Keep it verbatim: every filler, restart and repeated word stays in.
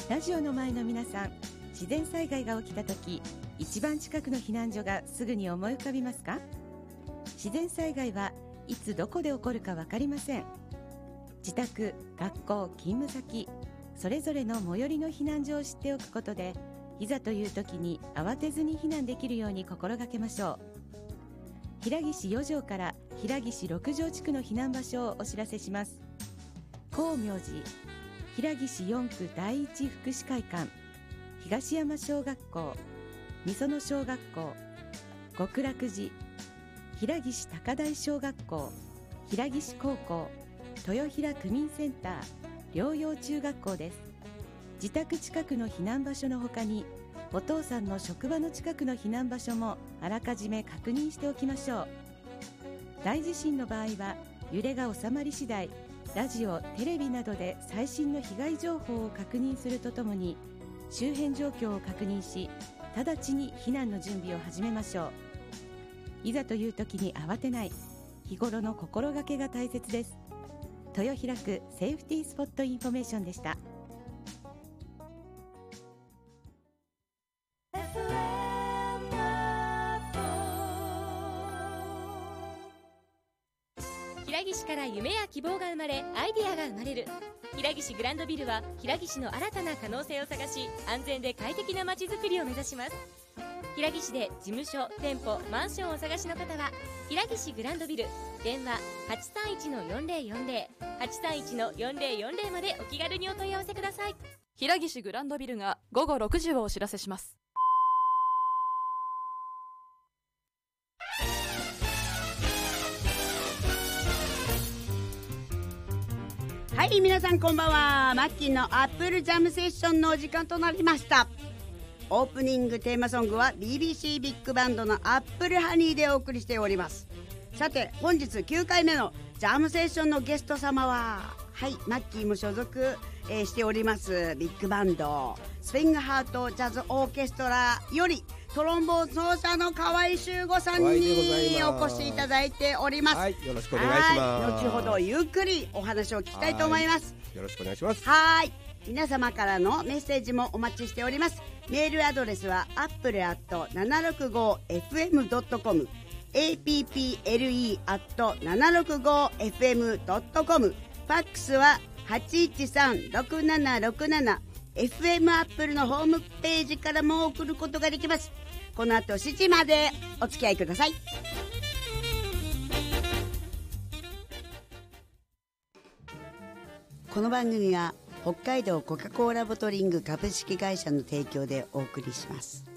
ラジオの前の皆さん、自然災害が起きた時、一番近くの避難所がすぐに思い浮かびますか？自然災害はいつどこで起こるか分かりません。自宅、学校、勤務先、それぞれの最寄りの避難所を知っておくことで、いざという時に慌てずに避難できるように心がけましょう。平岸よ条から平岸六条地区の避難場所をお知らせします。光明寺、平岸よん区第一福祉会館、東山小学校、御園小学校、極楽寺、平岸高台小学校、平岸高校、豊平区民センター、療養中学校です。自宅近くの避難場所のほかに、お父さんの職場の近くの避難場所もあらかじめ確認しておきましょう。大地震の場合は、揺れが収まり次第、ラジオ、テレビなどで最新の被害情報を確認するとともに、周辺状況を確認し、直ちに避難の準備を始めましょう。いざという時に慌てない、日頃の心がけが大切です。豊平区セーフティースポットインフォメーションでした。 平岸から夢や希望が生まれ、アイデアが生まれる。平岸グランドビルは平岸の新たな可能性を探し、安全で快適な街づくりを目指します。平岸で事務所、店舗、マンションをお探しの方は平岸グランドビル、電話 はちさんいちのよんぜろよんぜろ はちさんいちのよんぜろよんぜろ までお気軽にお問い合わせください。 平岸グランドビルがごごろくじをお知らせします。 はい、皆さんこんばんは。マッキーのアップルジャムセッションのお時間となりました。オープニングテーマソングは ビービーシー ビッグバンドのアップルハニーでお送りしております。さて、本日きゅうかいめのジャムセッションのゲスト様は、はい、マッキーも所属、えー、しておりますビッグバンドスウィングハートジャズオーケストラよりトロンボーン奏者の河合修吾さんにお越しいただいております。 はい、よろしくお願いします。 後ほどゆっくりお話を聞きたいと思います。 よろしくお願いします。 はい、皆様からのメッセージもお待ちしております。メールアドレスは アップル アット ななろくご エフエム ドット コム アップル アット ななろくご エフエム ドット コム、 ファックスははちいちさん ろくななろくなな、 エフエム アップルのホームページからも送ることができます。この後しちじまでお付き合いください。この番組は北海道コカ・コーラボトリング株式会社の提供でお送りします。